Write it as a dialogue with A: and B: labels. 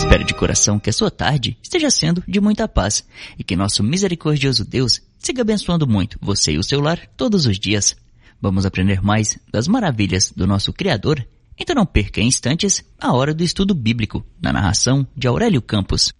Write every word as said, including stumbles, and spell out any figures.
A: Espero de coração que a sua tarde esteja sendo de muita paz e que nosso misericordioso Deus siga abençoando muito você e o seu lar todos os dias. Vamos aprender mais das maravilhas do nosso Criador? Então não perca em instantes a hora do estudo bíblico, na narração de Aurélio Campos.